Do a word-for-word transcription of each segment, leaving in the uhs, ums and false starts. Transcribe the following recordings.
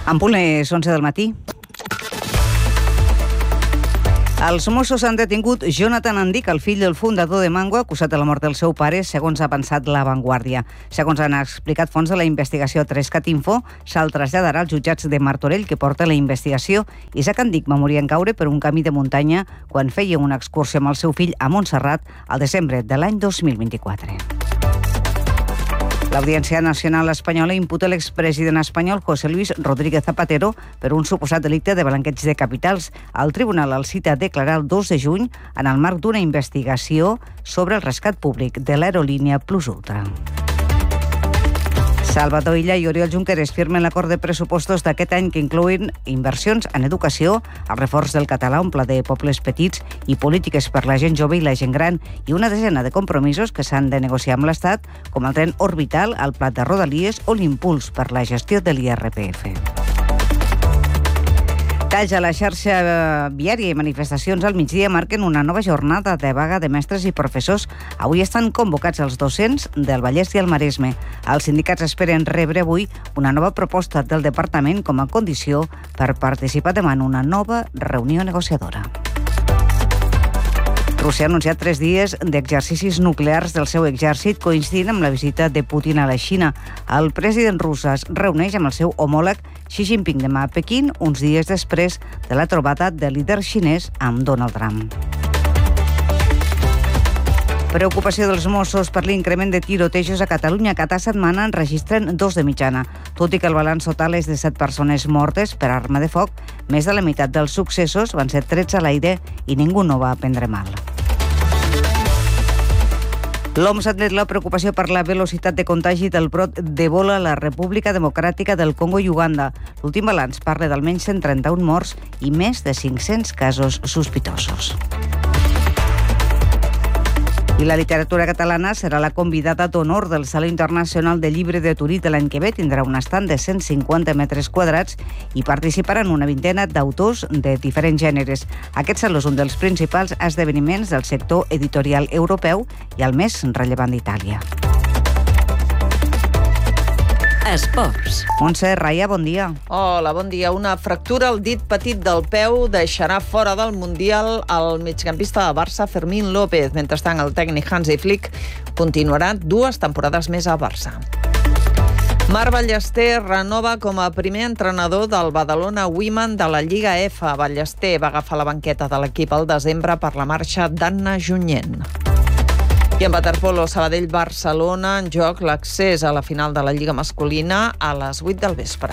En punt les onze del matí. Els Mossos han detingut Jonathan Andic, el fill del fundador de Mango, acusat de la mort del seu pare, segons ha pensat La Vanguardia. Segons han explicat fons de la investigació Trescat Info, se'l traslladarà als jutjats de Martorell, que porta la investigació. Isaac Andic va morir en caure per un camí de muntanya quan feia una excursió amb el seu fill a Montserrat al desembre de l'any dos mil vint-i-quatre. L'Audiència Nacional Espanyola imputa l'expresident espanyol José Luis Rodríguez Zapatero per un suposat delicte de blanqueig de capitals. El tribunal el cita a declarar el dos de juny en el marc d'una investigació sobre el rescat públic de l'aerolínia Plus Ultra. Salvador Illa i Oriol Junqueras firmen l'acord de pressupostos d'aquest any que inclouen inversions en educació, el reforç del català, un pla de pobles petits i polítiques per la gent jove i la gent gran i una desena de compromisos que s'han de negociar amb l'Estat, com el tren orbital, el pla de Rodalies o l'impuls per la gestió de l'I R P F. Talls a la xarxa viària i manifestacions al migdia marquen una nova jornada de vaga de mestres i professors. Avui estan convocats els docents del Vallès i el Maresme. Els sindicats esperen rebre avui una nova proposta del departament com a condició per participar demà en una nova reunió negociadora. Rússia ha anunciat tres dies d'exercicis nuclears del seu exèrcit coincidint amb la visita de Putin a la Xina. El president rus es reuneix amb el seu homòleg Xi Jinping demà a Pequín, uns dies després de la trobada del líder xinès amb Donald Trump. Preocupació dels Mossos per l'increment de tirotejos a Catalunya. Cada setmana en registren dos de mitjana. Tot i que el balanç total és de set persones mortes per arma de foc, més de la meitat dels successos van ser trets a l'aire i ningú no va prendre mal. L'O M S admet la preocupació per la velocitat de contagi del brot d'Ebola a la República Democràtica del Congo i Uganda. L'últim balanç parla d'almenys cent trenta-un morts i més de cinc-cents casos sospitosos. I la literatura catalana serà la convidada d'honor del Saló Internacional del Llibre de Torí de l'any que ve. Tindrà un estand de cent cinquanta metres quadrats i participaran una vintena d'autors de diferents gèneres. Aquest saló és un dels principals esdeveniments del sector editorial europeu i el més rellevant d'Itàlia. Esports. Montse Raya, bon dia. Hola, bon dia. Una fractura al dit petit del peu deixarà fora del Mundial el migcampista de Barça, Fermín López. Mentrestant, el tècnic Hansi Flick continuarà dues temporades més a Barça. Marc Ballester renova com a primer entrenador del Badalona Women de la Lliga F. Ballester va agafar la banqueta de l'equip al desembre per la marxa d'Anna Junyent. I en waterpolo, Sabadell-Barcelona, en joc l'accés a la final de la Lliga masculina a les vuit del vespre.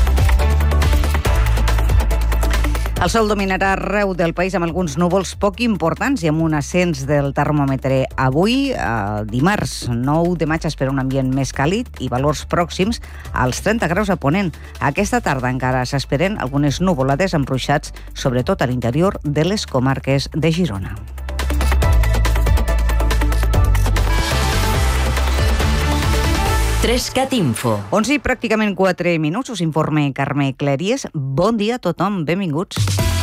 El sol dominarà arreu del país amb alguns núvols poc importants i amb un ascens del termòmetre. Avui, eh, dimarts nou de maig, espera un ambient més càlid i valors pròxims als trenta graus a Ponent. Aquesta tarda encara s'esperen algunes nuvolades amb ruixats, sobretot a l'interior de les comarques de Girona. Trescat Info. onze i pràcticament quatre minuts, us informa Carme Cleries. Bon dia a tothom, benvinguts.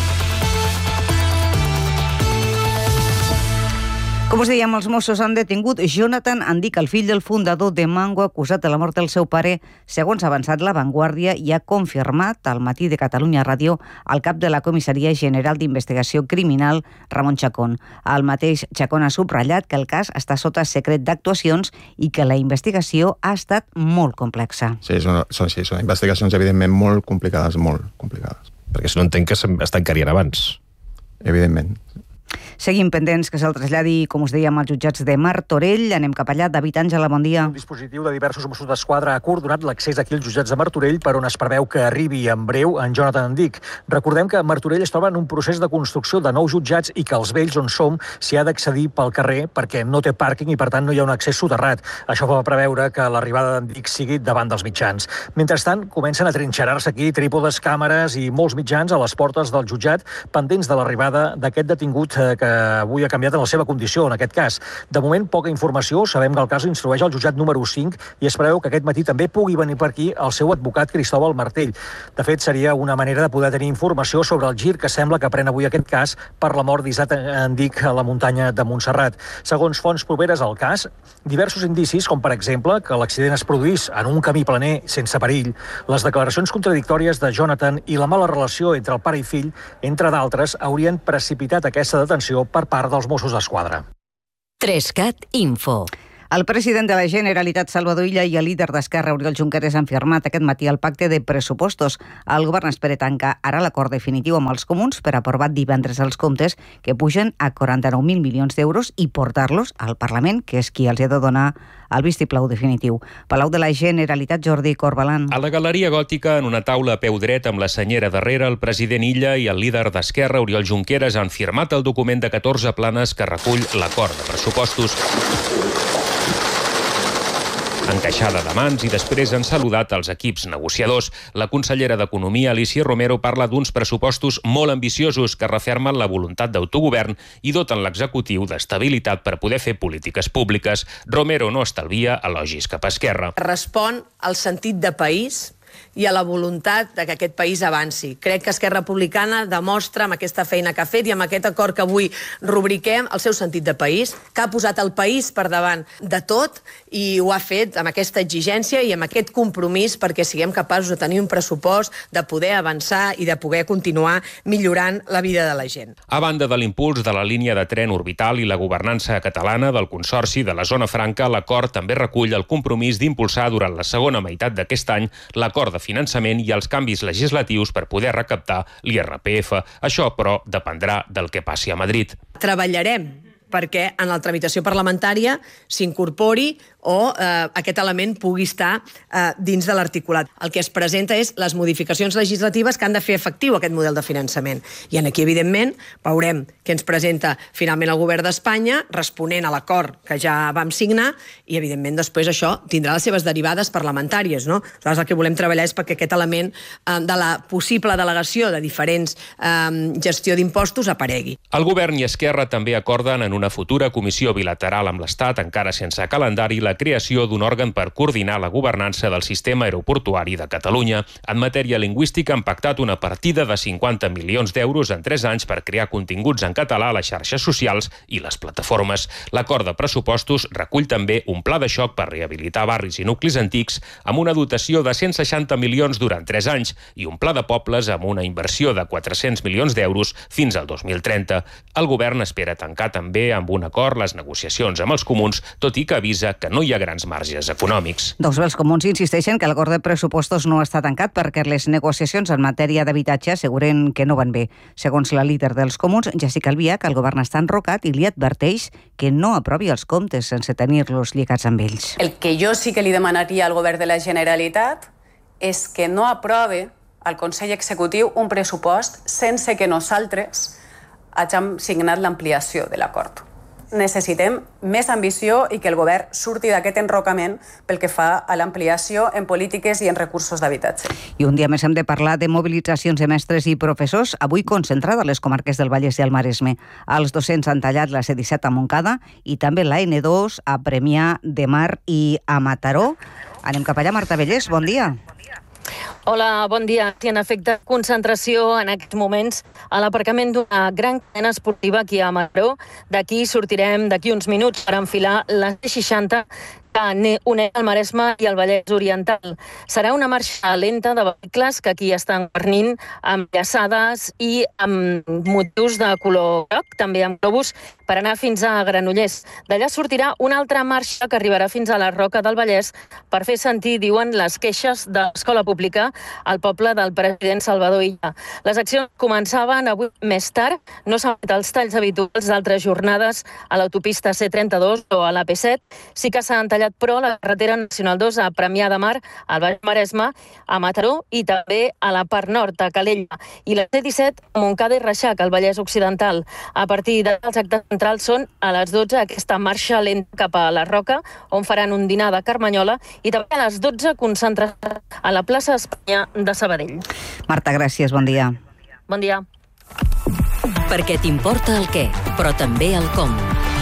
Com us dèiem, els Mossos han detingut Jonathan Andic, el fill del fundador de Mango, acusat de la mort del seu pare. Segons ha avançat La Vanguardia i ha confirmat al Matí de Catalunya Ràdio el cap de la Comissaria General d'Investigació Criminal, Ramon Chacón. El mateix Chacón ha subratllat que el cas està sota secret d'actuacions i que la investigació ha estat molt complexa. Sí, són, són, sí, són investigacions evidentment molt complicades, molt complicades. Perquè si no entenc que es tancarien abans. Evidentment. Seguim pendents que se'l traslladi, com us dèiem, als jutjats de Martorell. Anem cap allà. David Àngela, bon dia. Un dispositiu de diversos Mossos d'Esquadra ha coordonat l'accés aquí als jutjats de Martorell, per on es preveu que arribi en breu en Jonathan Andic. Recordem que Martorell es troba en un procés de construcció de nous jutjats i que als vells on som s'hi ha d'accedir pel carrer perquè no té pàrquing i, per tant, no hi ha un accés soterrat. Això va preveure que l'arribada d'Andic sigui davant dels mitjans. Mentrestant, comencen a trinxerar-se aquí trípodes, càmeres i molts mitjans a les portes del jutjat pendents de l'arribada d'aquest detingut que avui ha canviat en la seva condició, en aquest cas. De moment, poca informació. Sabem que el cas instrueix al jutjat número cinc i es preveu que aquest matí també pugui venir per aquí el seu advocat Cristóbal Martell. De fet, seria una manera de poder tenir informació sobre el gir que sembla que pren avui aquest cas per la mort d'Isaac Andic a la muntanya de Montserrat. Segons fonts properes al cas, diversos indicis, com per exemple que l'accident es produís en un camí planer sense perill, les declaracions contradictòries de Jonathan i la mala relació entre el pare i fill, entre d'altres, haurien precipitat aquesta detenció per part dels Mossos d'Esquadra. Trescat Info. El president de la Generalitat, Salvador Illa, i el líder d'Esquerra, Oriol Junqueras, han firmat aquest matí el pacte de pressupostos. El govern espera tancar ara l'acord definitiu amb els comuns per aprovar divendres els comptes que pugen a quaranta-nou mil milions d'euros i portar-los al Parlament, que és qui els ha de donar el vistiplau definitiu. Palau de la Generalitat, Jordi Corbalan. A la Galeria Gòtica, en una taula a peu dret amb la senyera darrere, el president Illa i el líder d'Esquerra, Oriol Junqueras, han firmat el document de catorze planes que recull l'acord de pressupostos. Encaixada de mans i després han saludat els equips negociadors. La consellera d'Economia, Alícia Romero, parla d'uns pressupostos molt ambiciosos que refermen la voluntat d'autogovern i doten l'executiu d'estabilitat per poder fer polítiques públiques. Romero no estalvia elogis cap a Esquerra. Respon al sentit de país i a la voluntat de que aquest país avanci. Crec que Esquerra Republicana demostra amb aquesta feina que ha fet i amb aquest acord que avui rubriquem el seu sentit de país, que ha posat el país per davant de tot i ho ha fet amb aquesta exigència i amb aquest compromís perquè siguem capaços de tenir un pressupost, de poder avançar i de poder continuar millorant la vida de la gent. A banda de l'impuls de la línia de tren orbital i la governança catalana del Consorci de la Zona Franca, l'acord també recull el compromís d'impulsar durant la segona meitat d'aquest any l'acord de finançament i els canvis legislatius per poder recaptar l'I R P F. Això, però, dependrà del que passi a Madrid. Treballarem perquè en la tramitació parlamentària s'incorpori o eh, aquest element pugui estar eh, dins de l'articulat. El que es presenta és les modificacions legislatives que han de fer efectiu aquest model de finançament. I aquí, evidentment, veurem què ens presenta finalment el govern d'Espanya, responent a l'acord que ja vam signar, i, evidentment, després això tindrà les seves derivades parlamentàries, no? Aleshores, el que volem treballar és perquè aquest element eh, de la possible delegació de diferents eh, gestió d'impostos aparegui. El govern i Esquerra també acorden en una futura comissió bilateral amb l'Estat, encara sense calendari, la creació d'un òrgan per coordinar la governança del sistema aeroportuari de Catalunya. En matèria lingüística han pactat una partida de cinquanta milions d'euros en tres anys per crear continguts en català a les xarxes socials i les plataformes. L'acord de pressupostos recull també un pla de xoc per rehabilitar barris i nuclis antics amb una dotació de cent seixanta milions durant tres anys i un pla de pobles amb una inversió de quatre-cents milions d'euros fins al dos mil trenta. El govern espera tancar també amb un acord les negociacions amb els comuns, tot i que avisa que no hi ha grans marges econòmics. Doncs bé, els comuns insisteixen que l'acord de pressupostos no està tancat perquè les negociacions en matèria d'habitatge asseguren que no van bé. Segons la líder dels comuns, Jessica Albiach, el govern està enrocat i li adverteix que no aprovi els comptes sense tenir-los lligats amb ells. El que jo sí que li demanaria al govern de la Generalitat és que no aprove al Consell Executiu un pressupost sense que nosaltres hàgim signat l'ampliació de l'acord. Necessitem més ambició i que el govern surti d'aquest enrocament pel que fa a l'ampliació en polítiques i en recursos d'habitatge. I un dia més hem de parlar de mobilitzacions de mestres i professors, avui concentrada a les comarques del Vallès i el Maresme. Els docents han tallat la C disset a Montcada i també la N dos a Premià de Mar i a Mataró. Anem cap allà, Marta Vallès, bon dia. Hola, bon dia. En efecte, concentració en aquests moments a l'aparcament d'una gran cadena esportiva aquí a Mataró. D'aquí sortirem d'aquí uns minuts per enfilar la C seixanta que uneix el Maresme i el Vallès Oriental. Serà una marxa lenta de vehicles que aquí estan guarnint amb llaçades i amb motius de color groc, també amb globus, per anar fins a Granollers. D'allà sortirà una altra marxa que arribarà fins a la Roca del Vallès per fer sentir, diuen, les queixes de l'escola pública al poble del president Salvador Illa. Les accions començaven avui més tard, no s'han fet els talls habituals d'altres jornades a l'autopista C trenta-dos o a la P set, sí que s'han tallat però la carretera nacional dos a Premià de Mar, al Baix Maresme, a Mataró i també a la part nord, a Calella, i la C disset a Montcada i Reixac, al Vallès Occidental. A partir dels actes centrals són a les dotze aquesta marxa lenta cap a la Roca, on faran un dinar de Carmanyola, i també a les dotze concentració a la plaça Espanya de Sabadell. Marta, gràcies, bon dia. Bon dia. Perquè t'importa el què, però també el com.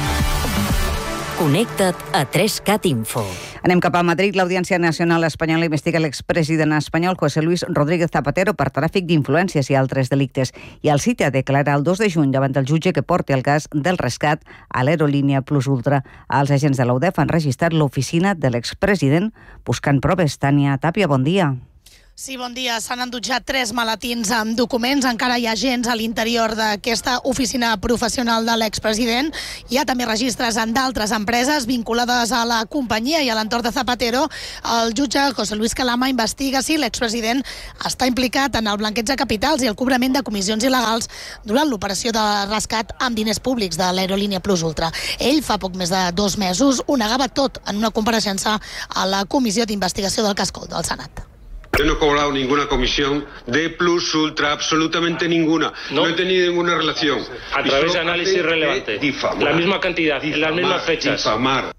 Connecta't a tres cat Info. Anem cap a Madrid. L'Audiència Nacional Espanyola investiga l'expresident espanyol José Luis Rodríguez Zapatero per tràfic d'influències i altres delictes. I el cita a declarar el dos de juny davant del jutge que porti el cas del rescat a l'aerolínia Plus Ultra. Els agents de l'U D E F han registrat l'oficina de l'expresident buscant proves. Tània Tàpia, bon dia. Sí, bon dia. S'han endutjat tres maletins amb documents. Encara hi ha agents a l'interior d'aquesta oficina professional de l'expresident. Hi ha també registres en d'altres empreses vinculades a la companyia i a l'entorn de Zapatero. El jutge José Luis Calama investiga si l'expresident està implicat en el blanqueig de capitals i el cobrament de comissions il·legals durant l'operació de rescat amb diners públics de l'aerolínia Plus Ultra. Ell, fa poc més de dos mesos, ho negava tot en una compareixença a la Comissió d'Investigació del Cascol del Senat. Yo no he cobrado ninguna comisión de Plus Ultra, absolutamente ninguna. No, no he tenido ninguna relación. A través de análisis relevantes. Difamar, la misma cantidad, difamar, las mismas fechas. Difamar.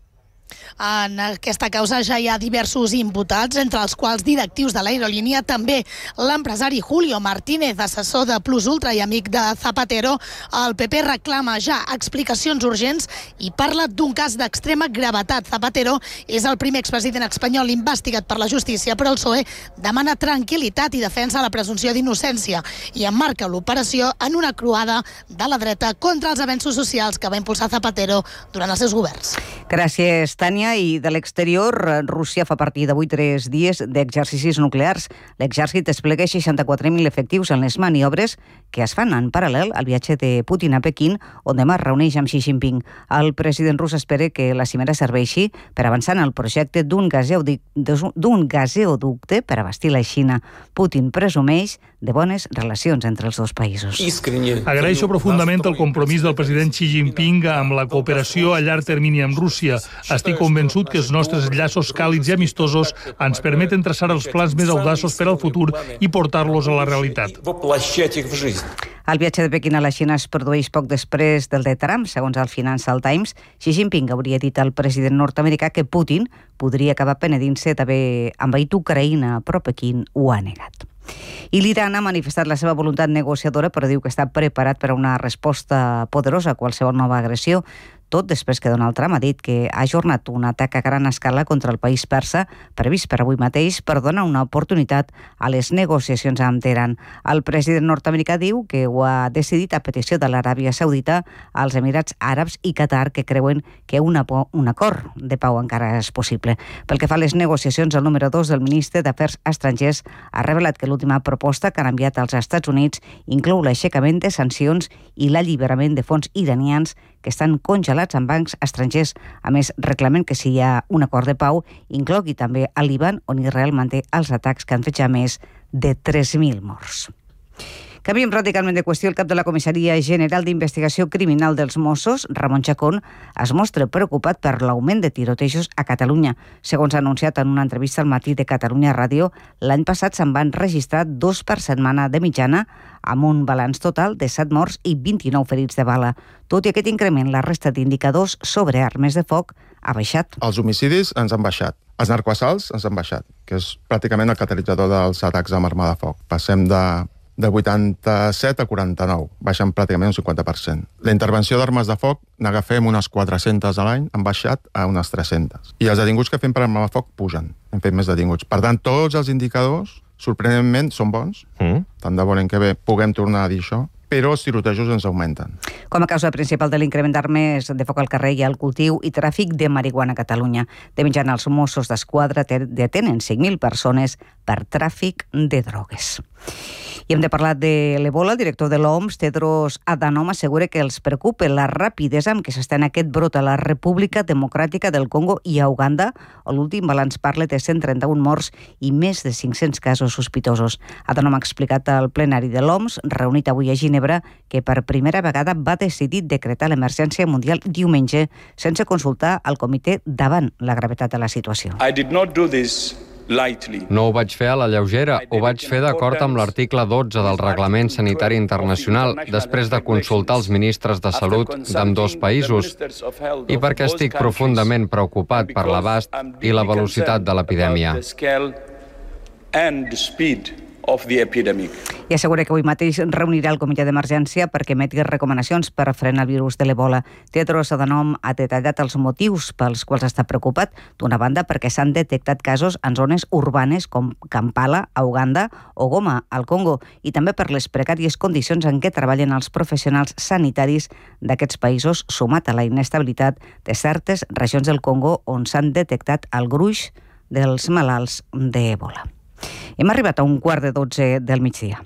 En aquesta causa ja hi ha diversos imputats, entre els quals directius de l'aerolínia, també l'empresari Julio Martínez, assessor de Plus Ultra i amic de Zapatero. El P P reclama ja explicacions urgents i parla d'un cas d'extrema gravetat. Zapatero és el primer expresident espanyol investigat per la justícia, però el P S O E demana tranquil·litat i defensa la presumpció d'innocència i emmarca l'operació en una croada de la dreta contra els avenços socials que va impulsar Zapatero durant els seus governs. Gràcies, Tània. I de l'exterior, Rússia fa a partir d'avui tres dies d'exercicis nuclears. L'exèrcit desplega seixanta-quatre mil efectius en les maniobres que es fan en paral·lel al viatge de Putin a Pequín, on demà es reuneix amb Xi Jinping. El president rus espera que la cimera serveixi per avançar en el projecte d'un d'un gaseoducte per abastir la Xina. Putin presumeix de bones relacions entre els dos països. Agraeixo profundament el compromís del president Xi Jinping amb la cooperació a llarg termini amb Rússia. Estic convençut que els nostres llaços càlids i amistosos ens permeten traçar els plans més audaços per al futur i portar-los a la realitat. El viatge de Pequín a la Xina es produeix poc després del de Trump. Segons el Financial Times, Xi Jinping hauria dit al president nord-americà que Putin podria acabar penedint-se d'haver envaït Ucraïna, però Pequín ho ha negat. I l'Iran ha manifestat la seva voluntat negociadora, però diu que està preparat per a una resposta poderosa a qualsevol nova agressió, tot després que Donald Trump ha dit que ha ajornat un atac a gran escala contra el país persa, previst per avui mateix, per donar una oportunitat a les negociacions amb Teheran. El president nord-americà diu que ho ha decidit a petició de l'Aràbia Saudita, als Emirats Àrabs i Qatar, que creuen que una, un acord de pau encara és possible. Pel que fa a les negociacions, el número dos del ministre d'Afers Estrangers ha revelat que l'última proposta que han enviat als Estats Units inclou l'aixecament de sancions i l'alliberament de fons iranians que estan congelats en bancs estrangers. A més, reclamen que si hi ha un acord de pau, inclogui també el Líban, on Israel manté els atacs que han fet ja més de tres mil morts. Canviem radicalment de qüestió. El cap de la Comissaria General d'Investigació Criminal dels Mossos, Ramon Chacón, es mostra preocupat per l'augment de tirotejos a Catalunya. Segons ha anunciat en una entrevista al Matí de Catalunya Ràdio, l'any passat se'n van registrar dos per setmana de mitjana, amb un balanç total de set morts i vint-i-nou ferits de bala. Tot i aquest increment, la resta d'indicadors sobre armes de foc ha baixat. Els homicidis ens han baixat. Els narcoassalts ens han baixat, que és pràcticament el catalitzador dels atacs amb arma de foc. Passem de de vuitanta-set a quaranta-nou, baixen pràcticament un cinquanta per cent. La intervenció d'armes de foc n'agafem unes quatre-centes a l'any, han baixat a unes tres-centes. I els detinguts que fem per arma de foc pugen, hem fet més detinguts. Per tant, tots els indicadors, sorprenentment, són bons. Mm. Tant de bo l'any que ve puguem tornar a dir això, però els tirotejos ens augmenten. Com a causa principal de l'increment d'armes de foc al carrer hi ha el cultiu i tràfic de marihuana a Catalunya. De mitjana, els Mossos d'Esquadra detenen cinc mil persones per tràfic de drogues. I hem de parlar de l'Ebola. El director de l'O M S, Tedros Adhanom, assegura que els preocupa la rapidesa amb què s'estén aquest brot a la República Democràtica del Congo i a Uganda, on l'últim balanç parla de cent trenta-un morts i més de cinc-cents casos sospitosos. Adhanom ha explicat al plenari de l'O M S, reunit avui a Ginebra, que per primera vegada va decidir decretar l'emergència mundial diumenge sense consultar el comitè davant la gravetat de la situació. I did not do this lightly. No ho vaig fer a la lleugera, ho vaig fer d'acord amb l'article dotze del Reglament Sanitari Internacional, després de consultar els ministres de salut d'ambdós països, i perquè estic profundament preocupat per l'abast i la velocitat de l'epidèmia. of the epidemic. I assegura que avui mateix reunirà el comitè d'emergència perquè emeti recomanacions per frenar el virus de l'Ebola. Tedros Adhanom ha detallat els motius pels quals està preocupat, d'una banda perquè s'han detectat casos en zones urbanes com Kampala, a Uganda, o Goma, al Congo, i també per les precàries condicions en què treballen els professionals sanitaris d'aquests països, sumat a la inestabilitat de certes regions del Congo on s'han detectat el gruix dels malalts d'Ebola. Hem arribat a un quart de dotze del migdia.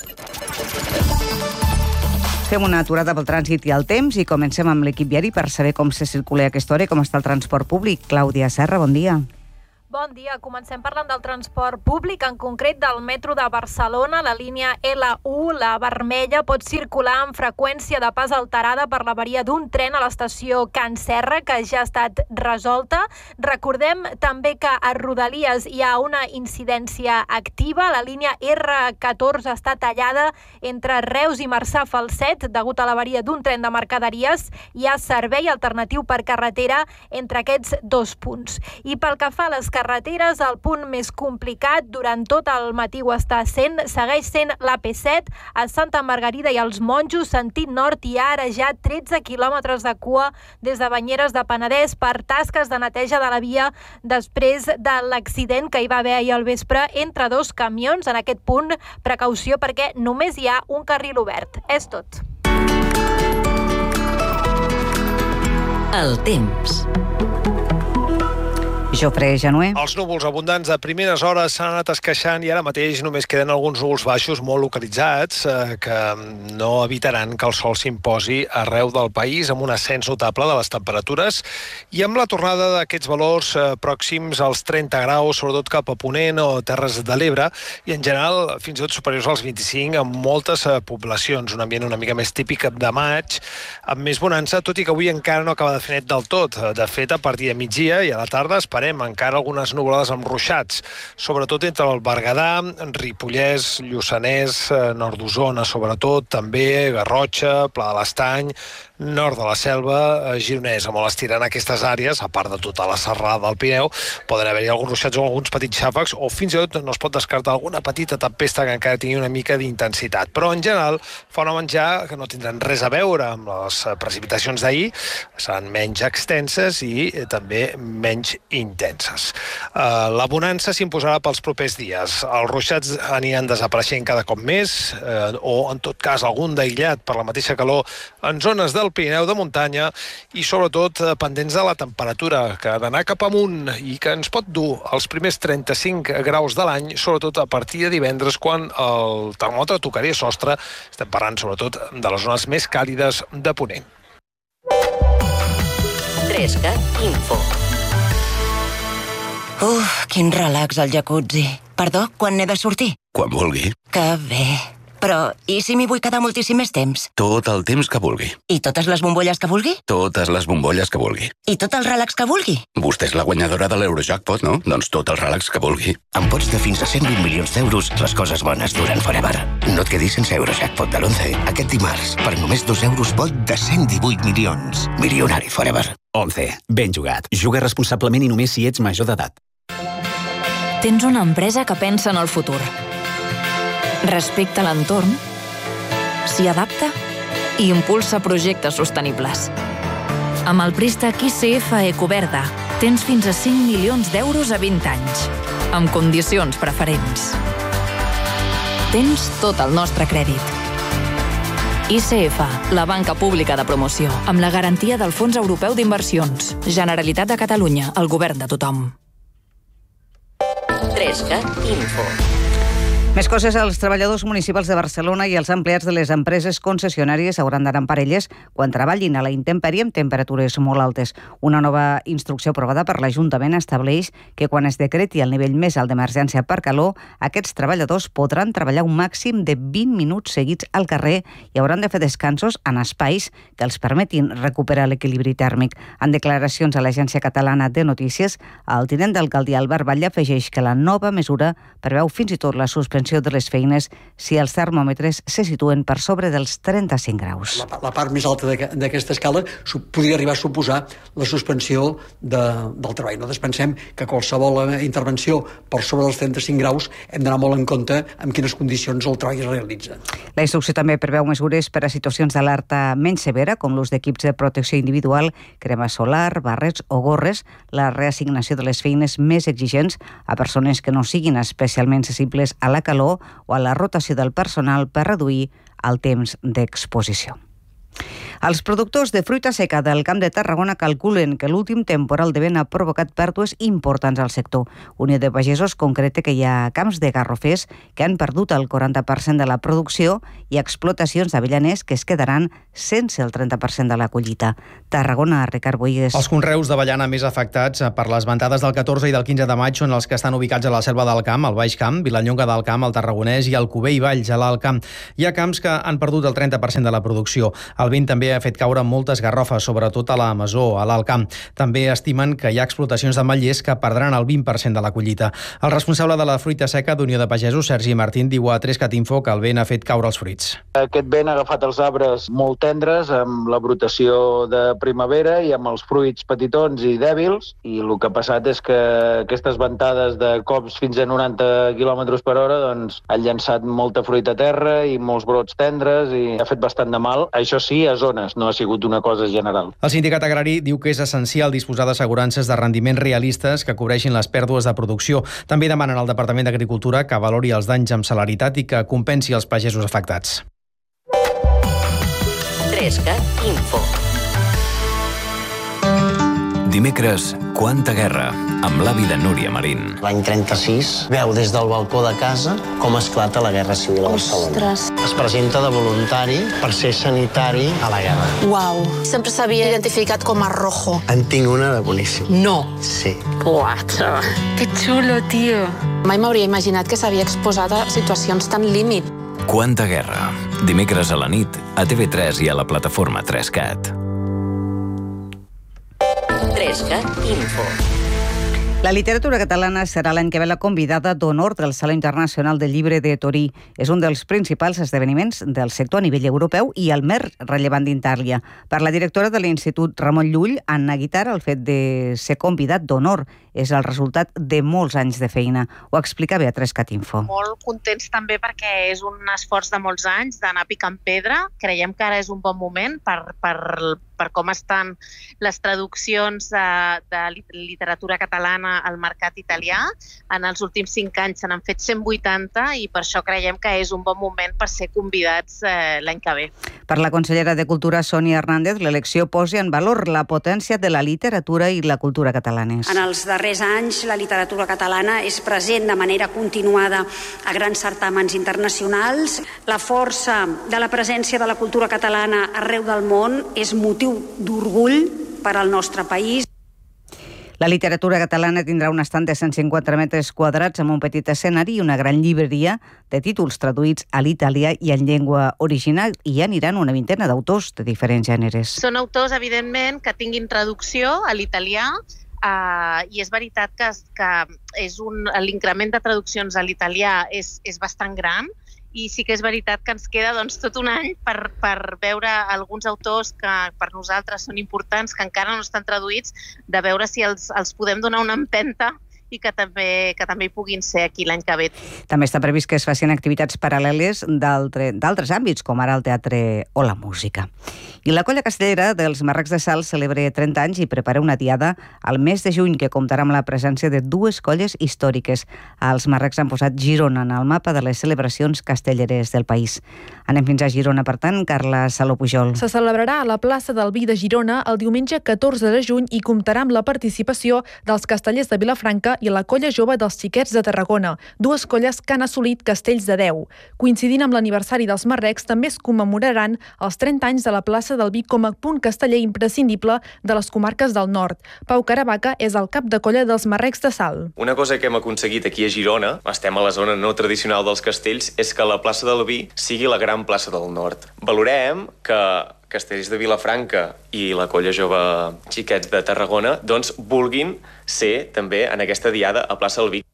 Fem una aturada pel trànsit i el temps i comencem amb l'equip viari per saber com se circula a aquesta hora i com està el transport públic. Clàudia Serra, bon dia. Bon dia. Comencem parlant del transport públic, en concret del metro de Barcelona. La línia L u, la vermella, pot circular amb freqüència de pas alterada per l'avaria d'un tren a l'estació Can Serra, que ja ha estat resolta. Recordem també que a Rodalies hi ha una incidència activa. La línia R catorze està tallada entre Reus i Marçà Falset degut a l'avaria d'un tren de mercaderies. Hi ha servei alternatiu per carretera entre aquests dos punts. I pel que fa a les carreteres, el punt més complicat durant tot el matí ho està sent, segueix sent l'A P set a Santa Margarida i els Monjos, sentit nord, i ara ja tretze quilòmetres de cua des de Banyeres de Penedès per tasques de neteja de la via després de l'accident que hi va haver ahir al vespre entre dos camions. En aquest punt, precaució perquè només hi ha un carril obert. És tot. El temps. Jofre Januer. Els núvols abundants de primeres hores s'han anat esqueixant i ara mateix només queden alguns núvols baixos molt localitzats eh, que no evitaran que el sol s'imposi arreu del país amb un ascens notable de les temperatures i amb la tornada d'aquests valors eh, pròxims als trenta graus, sobretot cap a Ponent o Terres de l'Ebre, i en general fins i tot superiors als vint-i-cinc en moltes eh, poblacions. Un ambient una mica més típic de maig, amb més bonança, tot i que avui encara no acaba de fer net del tot. De fet, a partir de migdia i a la tarda esperem encara algunes nuvolades amb ruixats, sobretot entre el Berguedà, Ripollès, Lluçanès, nord d'Osona, sobretot, també Garrotxa, Pla de l'Estany, nord de la Selva, Gironès, amb estiran aquestes àrees, a part de tota la serrada del Pirineu, poden haver-hi alguns ruixats o alguns petits xàfecs, o fins i tot no es pot descartar alguna petita tempesta que encara tingui una mica d'intensitat. Però, en general, fenòmens ja que no tindran res a veure amb les precipitacions d'ahir, seran menys extenses i eh, també menys intenses. Uh, la bonança s'imposarà pels propers dies. Els ruixats aniran desapareixent cada cop més, eh, o, en tot cas, algun d'aïllat per la mateixa calor en zones del Pirineu de muntanya i, sobretot, eh, pendents de la temperatura, que ha d'anar cap amunt i que ens pot dur als primers trenta-cinc graus de l'any, sobretot a partir de divendres, quan el termòmetre tocaria sostre. Estem parlant, sobretot, de les zones més càlides de Ponent. trescat Info. Uf, quin relax al jacuzzi. Perdó, quan n'he de sortir? Quan vulgui. Que bé. Però, i si m'hi vull quedar moltíssim més temps? Tot el temps que vulgui. I totes les bombolles que vulgui? Totes les bombolles que vulgui. I tot el relax que vulgui? Vostè és la guanyadora de l'Eurojackpot, no? Doncs tot el relax que vulgui. Amb pots de fins a cent vint milions d'euros, les coses bones duren forever. No et quedis sense Eurojackpot de l'onze. Aquest dimarts, per només dos euros, pot de cent divuit milions. Milionari forever. once. Ben jugat. Juga responsablement i només si ets major d'edat. Tens una empresa que pensa en el futur. Respecta l'entorn, s'hi adapta i impulsa projectes sostenibles. Amb el préstec I C F Ecoverda tens fins a cinc milions d'euros a vint anys, amb condicions preferents. Tens tot el nostre crèdit. I C F, la banca pública de promoció, amb la garantia del Fons Europeu d'Inversions. Generalitat de Catalunya, el govern de tothom. trescat Info. Més coses, els treballadors municipals de Barcelona i els empleats de les empreses concessionàries hauran d'anar en parelles quan treballin a la intempèrie amb temperatures molt altes. Una nova instrucció aprovada per l'Ajuntament estableix que quan es decreti el nivell més alt d'emergència per calor, aquests treballadors podran treballar un màxim de vint minuts seguits al carrer i hauran de fer descansos en espais que els permetin recuperar l'equilibri tèrmic. En declaracions a l'Agència Catalana de Notícies, el tinent d'alcaldia Albert Batlle afegeix que la nova mesura preveu fins i tot la suspensió suspensió de les feines si els termòmetres se situen per sobre dels trenta-cinc graus. La, la part més alta d'aquesta escala podria arribar a suposar la suspensió de, del treball. Nosaltres pensem que qualsevol intervenció per sobre dels trenta-cinc graus hem d'anar molt en compte en quines condicions el treball es realitza. La instrucció també preveu mesures per a situacions d'alerta menys severa, com l'ús d'equips de protecció individual, crema solar, barrets o gorres, la reassignació de les feines més exigents a persones que no siguin especialment sensibles a la calor o a la rotació del personal per reduir el temps d'exposició. Els productors de fruita seca del Camp de Tarragona calculen que l'últim temporal de vent ha provocat pèrdues importants al sector. Unió de Pagesos concreta que hi ha camps de garrofers que han perdut el quaranta per cent de la producció i explotacions d'avellaners que es quedaran sense el trenta per cent de la collita. Tarragona, Ricard Boigues. Els conreus d'avellana més afectats per les ventades del catorze i del quinze de maig són els que estan ubicats a la Selva del Camp, al Baix Camp, Vilallonga del Camp, al Tarragonès i al Cuber i Valls, a l'Alt Camp. Hi ha camps que han perdut el trenta per cent de la producció. El vent també ha fet caure moltes garrofes, sobretot a la Masó, a l'Alt Camp. També estimen que hi ha explotacions d'ametllers que perdran el vint per cent de la collita. El responsable de la fruita seca d'Unió de Pagesos, Sergi Martín, diu a Trescat Info que el vent ha fet caure els fruits. Aquest vent ha agafat els arbres molt tendres, amb la brotació de primavera i amb els fruits petitons i dèbils, i el que ha passat és que aquestes ventades de cops fins a noranta quilòmetres per hora doncs, han llançat molta fruita a terra i molts brots tendres i ha fet bastant de mal. Això sí, a zones, no ha sigut una cosa general. El sindicat agrari diu que és essencial disposar d'assegurances de rendiments realistes que cobreixin les pèrdues de producció. També demanen al Departament d'Agricultura que valori els danys amb celeritat i que compensi els pagesos afectats. Trescat Info. Dimecres, Quanta guerra, amb l'avi de Núria Marín. L'any trenta-sis veu des del balcó de casa com esclata la Guerra Civil a Barcelona. Ostres. Es presenta de voluntari per ser sanitari a la guerra. Uau, sempre s'havia identificat com a rojo. En tinc una de boníssim. No. Sí. Quatre. Que xulo, tio. Mai m'hauria imaginat que s'havia exposat a situacions tan límit. Quanta guerra, dimecres a la nit, a T V tres i a la plataforma Trescat. Trescat Info. La literatura catalana serà l'any que ve la convidada d'honor del Saló Internacional del Llibre de Torí. És un dels principals esdeveniments del sector a nivell europeu i el més rellevant d'Itàlia. Per la directora de l'Institut Ramon Llull, Anna Guitar, el fet de ser convidat d'honor és el resultat de molts anys de feina. Ho explica Beatriz Catinfo. Molt contents també perquè és un esforç de molts anys d'anar picant pedra. Creiem que ara és un bon moment per, per, per com estan les traduccions de, de literatura catalana al mercat italià. En els últims cinc anys se n'han fet cent vuitanta i per això creiem que és un bon moment per ser convidats eh, l'any que ve. Per la consellera de Cultura, Sònia Hernández, l'elecció posa en valor la potència de la literatura i la cultura catalanes. En els darrers anys, la literatura catalana és present de manera continuada a grans certàmens internacionals. La força de la presència de la cultura catalana arreu del món és motiu d'orgull per al nostre país. La literatura catalana tindrà un estand de cent cinquanta metres quadrats amb un petit escenari i una gran llibreria de títols traduïts a l'italià i en llengua original, i hi aniran una vintena d'autors de diferents gèneres. Són autors, evidentment, que tinguin traducció a l'italià, Uh, i és veritat que, que és un, l'increment de traduccions a l'italià és, és bastant gran, i sí que és veritat que ens queda doncs, tot un any per, per veure alguns autors que per nosaltres són importants, que encara no estan traduïts, de veure si els, els podem donar una empenta i que també, que també hi puguin ser aquí l'any que ve. També està previst que es facin activitats paral·leles d'altres àmbits, com ara el teatre o la música. I la Colla Castellera dels Marrecs de Salt celebra trenta anys i prepara una diada al mes de juny que comptarà amb la presència de dues colles històriques. Els marrecs han posat Girona en el mapa de les celebracions castelleres del país. Anem fins a Girona, per tant, Carla Saló Pujol. Se celebrarà a la plaça del Vi de Girona el diumenge catorze de juny i comptarà amb la participació dels castellers de Vilafranca i la Colla Jove dels Xiquets de Tarragona, dues colles que han assolit castells de deu. Coincidint amb l'aniversari dels Marrecs, també es commemoraran els trenta anys de la plaça del Vi com a punt casteller imprescindible de les comarques del nord. Pau Caravaca és el cap de colla dels Marrecs de Salt. Una cosa que hem aconseguit aquí a Girona, estem a la zona no tradicional dels castells, és que la plaça del Vi sigui la gran plaça del nord. Valorem que Castells de Vilafranca i la Colla Jove Xiquets de Tarragona doncs vulguin ser també en aquesta diada a plaça del Vi.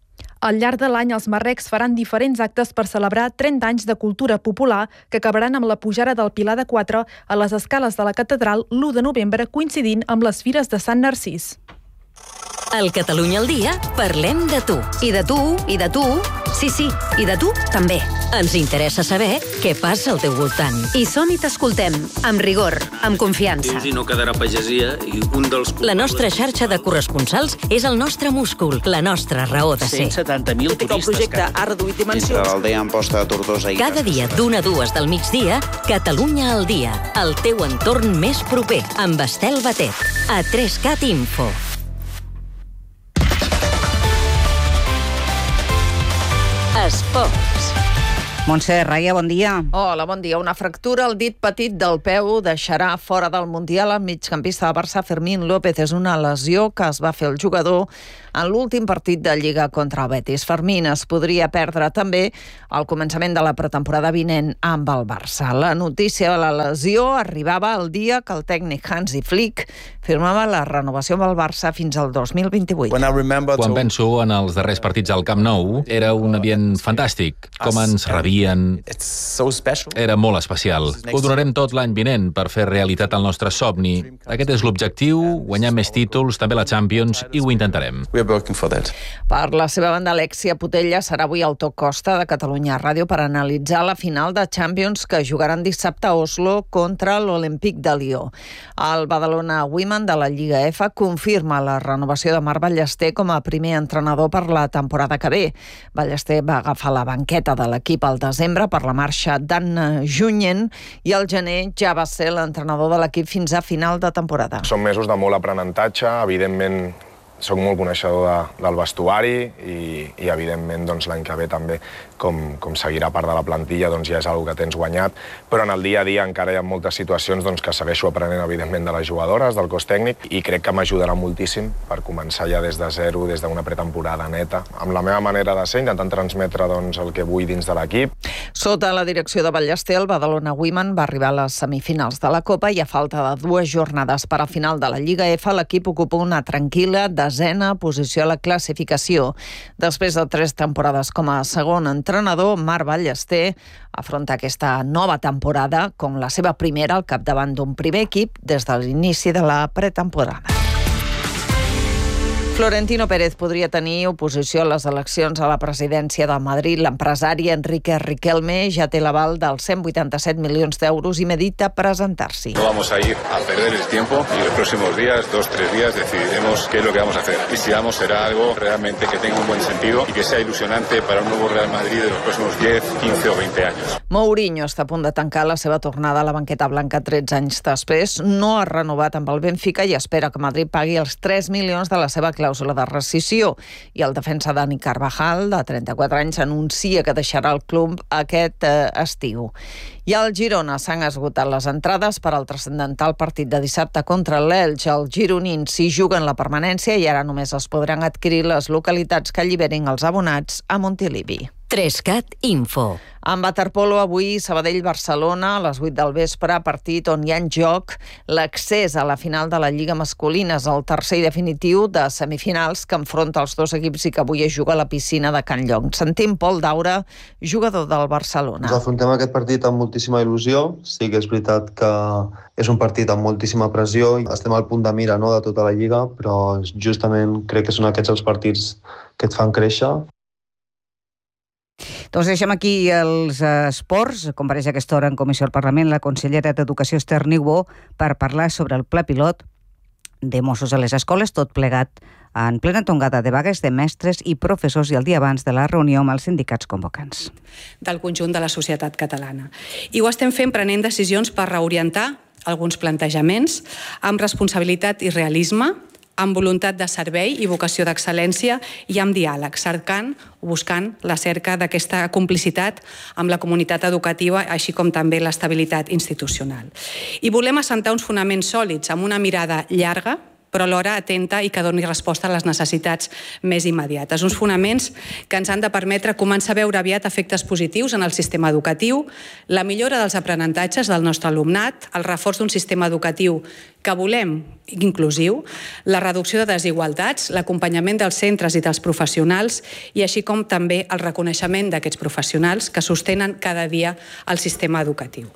Al llarg de l'any, els marrecs faran diferents actes per celebrar trenta anys de cultura popular que acabaran amb la pujada del Pilar de Quatre a les escales de la catedral l'u de novembre, coincidint amb les fires de Sant Narcís. Al Catalunya al dia parlem de tu. I de tu, i de tu, sí, sí, i de tu també. Ens interessa saber què passa al teu voltant. I som i t'escoltem, amb rigor, amb confiança. I no quedarà pagesia i un dels... La nostra xarxa de corresponsals és el nostre múscul, la nostra raó de ser. cent setanta mil turistes. El projecte ha reduït dimensions. Entre l'aldea Amposta de Tortosa i... Cada dia d'una a dues del migdia, Catalunya al dia, el teu entorn més proper, amb Estel Batet, a tres cat Info. Esports. Montse Raia, bon dia. Hola, bon dia. Una fractura al dit petit del peu deixarà fora del Mundial el migcampista de Barça, Fermín López. És una lesió que es va fer el jugador en l'últim partit de Lliga contra el Betis. Fermín es podria perdre també al començament de la pretemporada vinent amb el Barça. La notícia de la lesió arribava el dia que el tècnic Hansi Flick firmava la renovació amb el Barça fins al dos mil vint-i-vuit. Quan penso en els darrers partits al Camp Nou, era un ambient fantàstic. Com ens rebien... Era molt especial. Ho donarem tot l'any vinent per fer realitat el nostre somni. Aquest és l'objectiu, guanyar més títols, també la Champions, i ho intentarem. Per la seva banda, Alexia Putella serà avui al Toc Costa de Catalunya Ràdio per analitzar la final de Champions que jugaran dissabte a Oslo contra l'Olympique de Lió. El Badalona Women de la Lliga F confirma la renovació de Marc Ballester com a primer entrenador per la temporada que ve. Ballester va agafar la banqueta de l'equip al desembre per la marxa d'Anna Junyent i al gener ja va ser l'entrenador de l'equip fins a final de temporada. Són mesos de molt aprenentatge, evidentment soc molt coneixedor de, del vestuari i, i evidentment doncs, l'any que ve també, com, com seguirà part de la plantilla, doncs, ja és una que tens guanyat, però en el dia a dia encara hi ha moltes situacions doncs, que segueixo aprenent evidentment de les jugadores, del cos tècnic, i crec que m'ajudarà moltíssim per començar ja des de zero, des d'una pretemporada neta, amb la meva manera de ser, intentant transmetre doncs, el que vull dins de l'equip. Sota la direcció de Ballester, el Badalona Women va arribar a les semifinals de la Copa i a falta de dues jornades per al final de la Lliga F, l'equip ocupa una tranquil·la desena posició a la classificació. Després de tres temporades com a segon entrenador, Marc Ballester afronta aquesta nova temporada com la seva primera al capdavant d'un primer equip des de l'inici de la pretemporada. Florentino Pérez podria tenir oposició a les eleccions a la presidència de Madrid. L'empresari Enrique Riquelme ja té l'aval dels cent vuitanta-set milions d'euros i medita presentar-s'hi. No vamos a ir a perder el tiempo y los próximos días, dos, tres días, decidiremos qué es lo que vamos a hacer. Y si vamos, será algo realmente que tenga un buen sentido y que sea ilusionante para un nuevo Real Madrid de los próximos diez, quince o veinte años. Mourinho està a punt de tancar la seva tornada a la banqueta blanca tretze anys després. No ha renovat amb el Benfica i espera que Madrid pagui els tres milions de la seva clàusula de rescissió. I el defensa Dani Carvajal, de trenta-quatre anys, anuncia que deixarà el club aquest eh, estiu. I al Girona s'han esgotat les entrades per al transcendental partit de dissabte contra l'Elx. Els gironins s'hi juguen la permanència i ara només es podran adquirir les localitats que alliberin els abonats a Montilivi. tres cat Info. En waterpolo, avui Sabadell-Barcelona a les vuit del vespre, partit on hi ha en joc l'accés a la final de la Lliga Masculina. És el tercer i definitiu de semifinals que enfronta els dos equips i que avui es juga a la piscina de Can Llong. Sentim Pol Daura, jugador del Barcelona. Ens afrontem aquest partit amb moltíssima il·lusió. Sí que és veritat que és un partit amb moltíssima pressió. Estem al punt de mira, no?, de tota la Lliga, però justament crec que són aquests els partits que et fan créixer. Doncs deixem aquí els esports. Compareix a aquesta hora en comissió al Parlament la consellera d'Educació Esther Niubó per parlar sobre el pla pilot de Mossos a les escoles, tot plegat en plena tongada de vagues de mestres i professors i el dia abans de la reunió amb els sindicats convocants. Del conjunt de la societat catalana. I ho estem fent prenent decisions per reorientar alguns plantejaments amb responsabilitat i realisme, amb voluntat de servei i vocació d'excel·lència i amb diàleg, cercant o buscant la cerca d'aquesta complicitat amb la comunitat educativa, així com també l'estabilitat institucional. I volem assentar uns fonaments sòlids amb una mirada llarga però alhora atenta i que doni resposta a les necessitats més immediates. Uns fonaments que ens han de permetre començar a veure aviat efectes positius en el sistema educatiu, la millora dels aprenentatges del nostre alumnat, el reforç d'un sistema educatiu que volem inclusiu, la reducció de desigualtats, l'acompanyament dels centres i dels professionals i així com també el reconeixement d'aquests professionals que sostenen cada dia el sistema educatiu.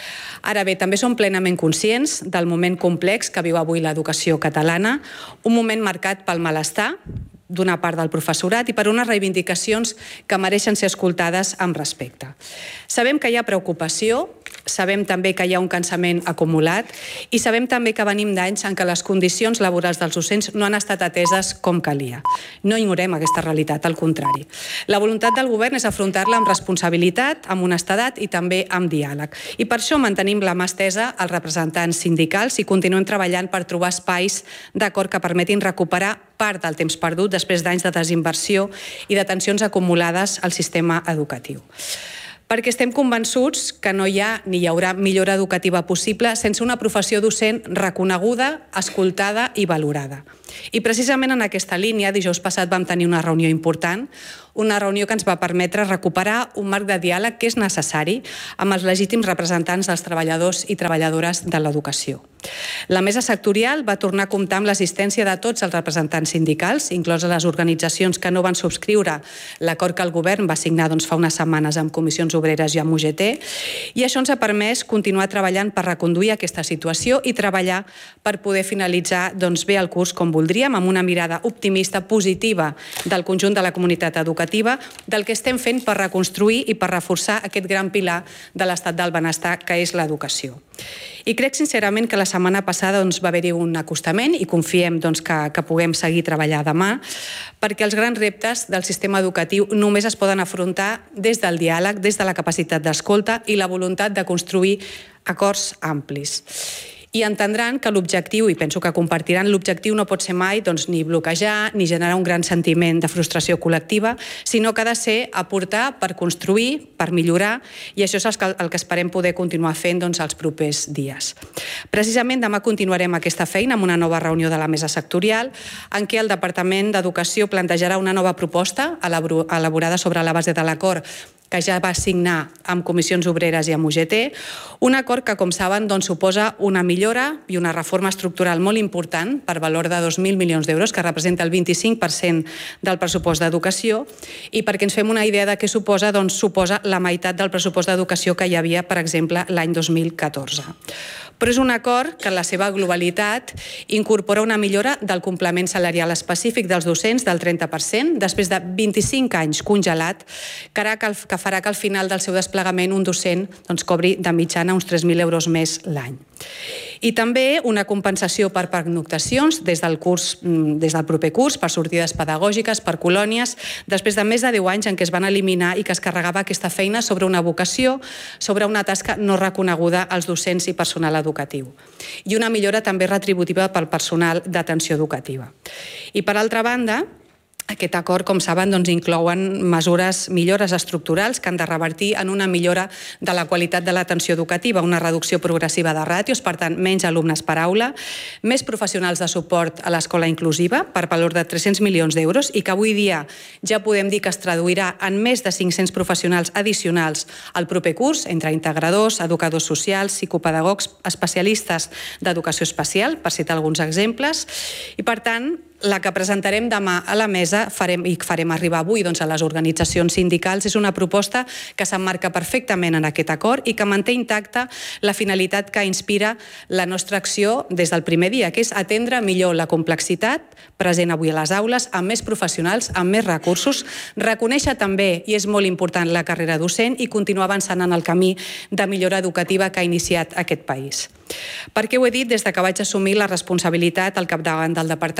Ara bé, també som plenament conscients del moment complex que viu avui l'educació catalana, un moment marcat pel malestar d'una part del professorat i per unes reivindicacions que mereixen ser escoltades amb respecte. Sabem que hi ha preocupació, sabem també que hi ha un cansament acumulat i sabem també que venim d'anys en què les condicions laborals dels docents no han estat ateses com calia. No ignorem aquesta realitat, al contrari. La voluntat del govern és afrontar-la amb responsabilitat, amb honestedat i també amb diàleg. I per això mantenim la mà estesa als representants sindicals i continuem treballant per trobar espais d'acord que permetin recuperar part del temps perdut després d'anys de desinversió i de tensions acumulades al sistema educatiu. Perquè estem convençuts que no hi ha ni hi haurà millora educativa possible sense una professió docent reconeguda, escoltada i valorada. I precisament en aquesta línia, dijous passat vam tenir una reunió important, una reunió que ens va permetre recuperar un marc de diàleg que és necessari amb els legítims representants dels treballadors i treballadores de l'educació. La mesa sectorial va tornar a comptar amb l'assistència de tots els representants sindicals, incloses les organitzacions que no van subscriure l'acord que el govern va signar doncs, fa unes setmanes amb Comissions Obreres i amb U G T, i això ens ha permès continuar treballant per reconduir aquesta situació i treballar per poder finalitzar doncs, bé el curs com voldríem, amb una mirada optimista, positiva del conjunt de la comunitat educativa, del que estem fent per reconstruir i per reforçar aquest gran pilar de l'estat del benestar que és l'educació. I crec sincerament que la setmana passada doncs, va haver-hi un acostament i confiem doncs, que, que puguem seguir treballant demà, perquè els grans reptes del sistema educatiu només es poden afrontar des del diàleg, des de la capacitat d'escolta i la voluntat de construir acords amplis. I entendran que l'objectiu, i penso que compartiran, l'objectiu no pot ser mai doncs, ni bloquejar ni generar un gran sentiment de frustració col·lectiva, sinó que ha de ser aportar per construir, per millorar, i això és el que, el que esperem poder continuar fent doncs, els propers dies. Precisament demà continuarem aquesta feina amb una nova reunió de la mesa sectorial en què el Departament d'Educació plantejarà una nova proposta elaborada sobre la base de l'acord que ja va signar amb Comissions Obreres i amb U G T, un acord que, com saben, doncs, suposa una millora i una reforma estructural molt important per valor de dos mil milions d'euros, que representa el vint-i-cinc per cent del pressupost d'educació, i perquè ens fem una idea de què suposa, doncs suposa la meitat del pressupost d'educació que hi havia, per exemple, l'any dos mil catorze. Però és un acord que en la seva globalitat incorpora una millora del complement salarial específic dels docents del trenta per cent, després de vint-i-cinc anys congelat, que farà que al final del seu desplegament un docent doncs, cobri de mitjana uns tres mil euros més l'any. I també una compensació per pernoctacions des del, curs, des del proper curs, per sortides pedagògiques, per colònies, després de més de deu anys en què es van eliminar i que es carregava aquesta feina sobre una vocació, sobre una tasca no reconeguda als docents i personal educatiu. I una millora també retributiva pel personal d'atenció educativa. I per altra banda, aquest acord, com saben, doncs, inclouen mesures, millores estructurals que han de revertir en una millora de la qualitat de l'atenció educativa, una reducció progressiva de ràtios, per tant, menys alumnes per aula, més professionals de suport a l'escola inclusiva per valor de tres-cents milions d'euros i que avui dia ja podem dir que es traduirà en més de cinc-cents professionals addicionals al proper curs, entre integradors, educadors socials, psicopedagogs, especialistes d'educació especial, per citar alguns exemples, i per tant, la que presentarem demà a la mesa farem, i farem arribar avui doncs, a les organitzacions sindicals és una proposta que s'emmarca perfectament en aquest acord i que manté intacta la finalitat que inspira la nostra acció des del primer dia, que és atendre millor la complexitat present avui a les aules, amb més professionals, amb més recursos, reconèixer també, i és molt important, la carrera docent i continuar avançant en el camí de millora educativa que ha iniciat aquest país. Per què ho he dit des que vaig assumir la responsabilitat al capdavant del departament? Un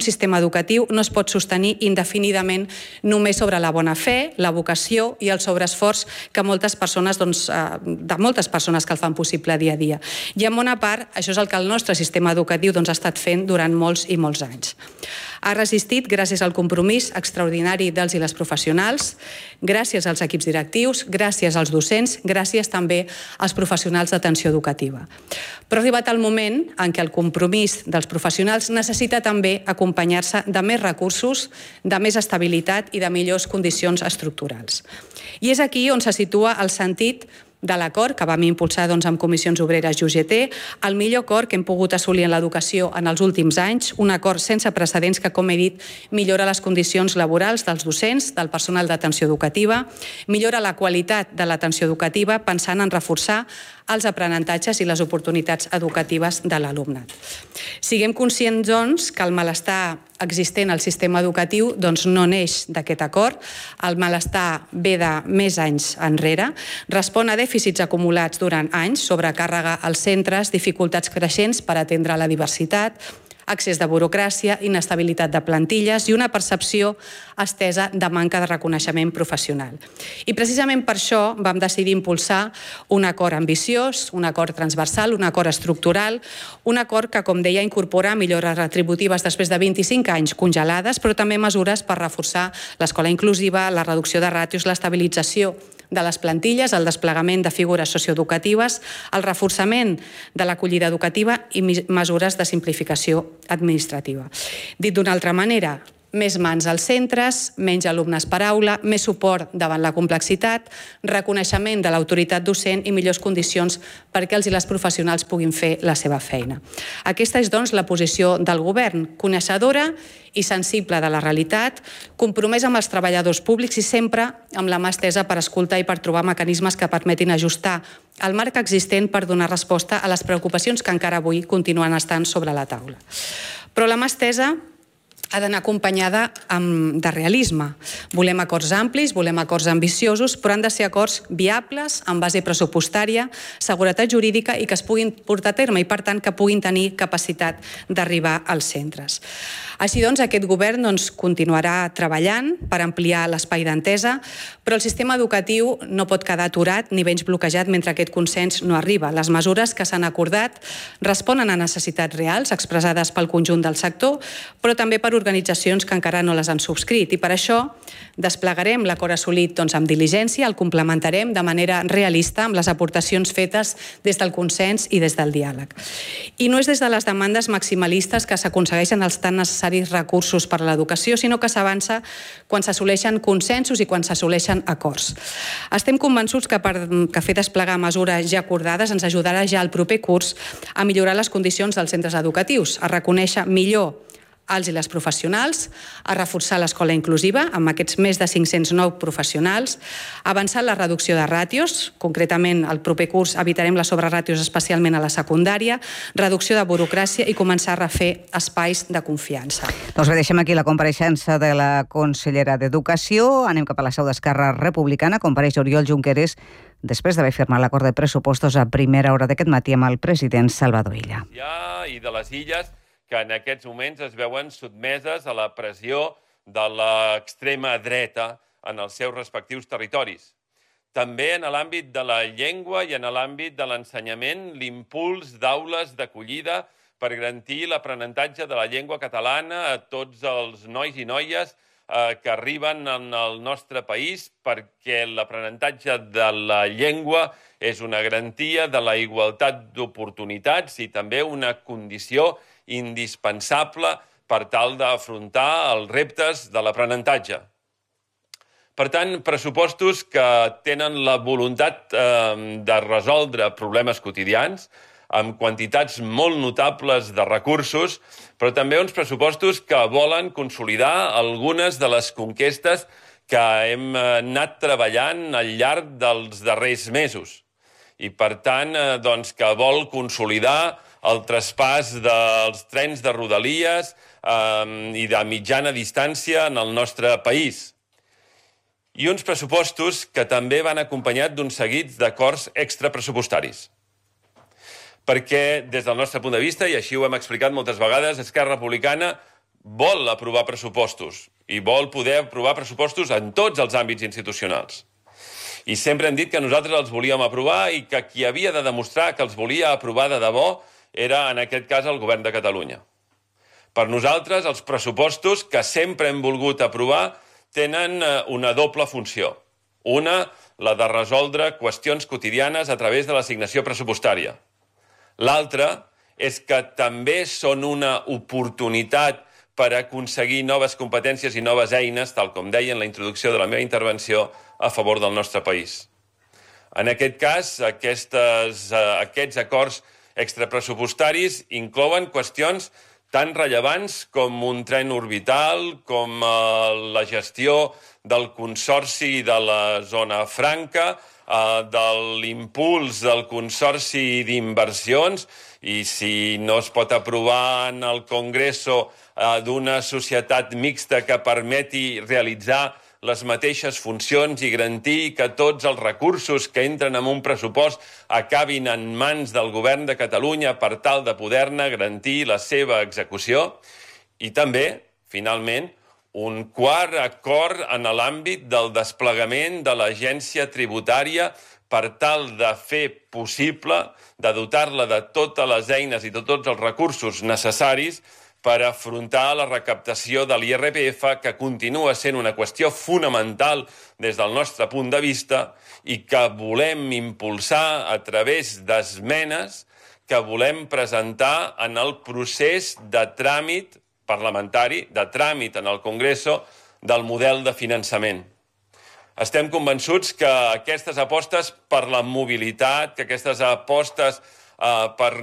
sistema educatiu no es pot sostenir indefinidament només sobre la bona fe, la vocació i el sobreesforç que moltes persones, doncs, de moltes persones que el fan possible dia a dia. I en bona part, això és el que el nostre sistema educatiu doncs, ha estat fent durant molts i molts anys. Ha resistit gràcies al compromís extraordinari dels i les professionals, gràcies als equips directius, gràcies als docents, gràcies també als professionals d'atenció educativa. Però ha arribat el moment en què el compromís dels professionals necessita també acompanyar-se de més recursos, de més estabilitat i de millors condicions estructurals. I és aquí on se situa el sentit de l'acord que vam impulsar doncs, amb Comissions Obreres i U G T, el millor acord que hem pogut assolir en l'educació en els últims anys, un acord sense precedents que, com he dit, millora les condicions laborals dels docents, del personal d'atenció educativa, millora la qualitat de l'atenció educativa pensant en reforçar els aprenentatges i les oportunitats educatives de l'alumnat. Siguem conscients, doncs, que el malestar existent al sistema educatiu doncs, no neix d'aquest acord. El malestar ve de més anys enrere, respon a dèficits acumulats durant anys, sobrecàrrega als centres, dificultats creixents per atendre la diversitat, excés de burocràcia, inestabilitat de plantilles i una percepció estesa de manca de reconeixement professional. I precisament per això vam decidir impulsar un acord ambiciós, un acord transversal, un acord estructural, un acord que, com deia, incorpora millores retributives després de vint-i-cinc anys congelades, però també mesures per reforçar l'escola inclusiva, la reducció de ràtios, l'estabilització de les plantilles, el desplegament de figures socioeducatives, el reforçament de l'acollida educativa i mesures de simplificació administrativa. Dit d'una altra manera, més mans als centres, menys alumnes per aula, més suport davant la complexitat, reconeixement de l'autoritat docent i millors condicions perquè els i les professionals puguin fer la seva feina. Aquesta és, doncs, la posició del govern, coneixedora i sensible de la realitat, compromesa amb els treballadors públics i sempre amb la mà estesa per escoltar i per trobar mecanismes que permetin ajustar el marc existent per donar resposta a les preocupacions que encara avui continuen estant sobre la taula. Però la mà estesa ha d'anar acompanyada de realisme. Volem acords amplis, volem acords ambiciosos, però han de ser acords viables, amb base pressupostària, seguretat jurídica i que es puguin portar a terme i, per tant, que puguin tenir capacitat d'arribar als centres. Així doncs, aquest govern doncs, continuarà treballant per ampliar l'espai d'entesa, però el sistema educatiu no pot quedar aturat ni menys bloquejat mentre aquest consens no arriba. Les mesures que s'han acordat responen a necessitats reals expressades pel conjunt del sector, però també per organitzacions que encara no les han subscrit. I per això desplegarem l'acord assolit doncs, amb diligència, el complementarem de manera realista amb les aportacions fetes des del consens i des del diàleg. I no és des de les demandes maximalistes que s'aconsegueixen els tan necessaris recursos per a l'educació, sinó que s'avança quan s'assoleixen consensos i quan s'assoleixen acords. Estem convençuts que, per, que fer desplegar mesures ja acordades ens ajudarà ja el proper curs a millorar les condicions dels centres educatius, a reconèixer millor els i les professionals, a reforçar l'escola inclusiva amb aquests més de cinc-cents nou professionals, avançar la reducció de ràtios, concretament el proper curs evitarem les sobreràtios especialment a la secundària, reducció de burocràcia i començar a refer espais de confiança. Doncs bé, deixem aquí la compareixença de la consellera d'Educació. Anem cap a la seu d'Esquerra Republicana. Compareix Oriol Junqueras després d'haver firmat l'acord de pressupostos a primera hora d'aquest matí amb el president Salvador Illa. I de les illes que en aquests moments es veuen sotmeses a la pressió de l'extrema dreta en els seus respectius territoris. També en l'àmbit de la llengua i en l'àmbit de l'ensenyament, l'impuls d'aules d'acollida per garantir l'aprenentatge de la llengua catalana a tots els nois i noies eh, que arriben en el nostre país, perquè l'aprenentatge de la llengua és una garantia de la igualtat d'oportunitats i també una condició indispensable per tal d'afrontar els reptes de l'aprenentatge. Per tant, pressupostos que tenen la voluntat eh, de resoldre problemes quotidians amb quantitats molt notables de recursos, però també uns pressupostos que volen consolidar algunes de les conquestes que hem anat treballant al llarg dels darrers mesos. I, per tant, eh, doncs, que vol consolidar el traspàs dels trens de rodalies eh, i de mitjana distància en el nostre país. I uns pressupostos que també van acompanyats d'uns seguits d'acords extrapressupostaris. Perquè, des del nostre punt de vista, i així ho hem explicat moltes vegades, Esquerra Republicana vol aprovar pressupostos i vol poder aprovar pressupostos en tots els àmbits institucionals. I sempre hem dit que nosaltres els volíem aprovar i que qui havia de demostrar que els volia aprovar de debò era, en aquest cas, el govern de Catalunya. Per nosaltres, els pressupostos que sempre hem volgut aprovar tenen una doble funció. Una, la de resoldre qüestions quotidianes a través de l'assignació pressupostària. L'altra és que també són una oportunitat per aconseguir noves competències i noves eines, tal com deia en la introducció de la meva intervenció, a favor del nostre país. En aquest cas, aquestes, aquests acords extrapressupostaris inclouen qüestions tan rellevants com un tren orbital, com la gestió del Consorci de la Zona Franca, de l'impuls del Consorci d'Inversions, i si no es pot aprovar en el Congreso d'una societat mixta que permeti realitzar les mateixes funcions i garantir que tots els recursos que entren en un pressupost acabin en mans del govern de Catalunya per tal de poder-ne garantir la seva execució. I també, finalment, un quart acord en l'àmbit del desplegament de l'agència tributària per tal de fer possible, de dotar-la de totes les eines i de tots els recursos necessaris per afrontar la recaptació de l'I R P F, que continua sent una qüestió fonamental des del nostre punt de vista i que volem impulsar a través d'esmenes que volem presentar en el procés de tràmit parlamentari, de tràmit en el Congreso, del model de finançament. Estem convençuts que aquestes apostes per la mobilitat, que aquestes apostes eh, per